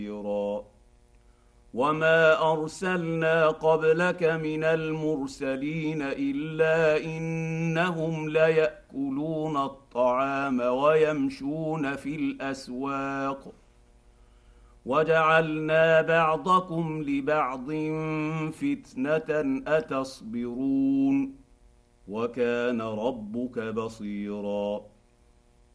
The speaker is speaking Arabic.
وما ارسلنا قبلك من المرسلين الا انهم ليأكلون الطعام ويمشون في الاسواق وجعلنا بعضكم لبعض فتنه اتصبرون وكان ربك بصيرا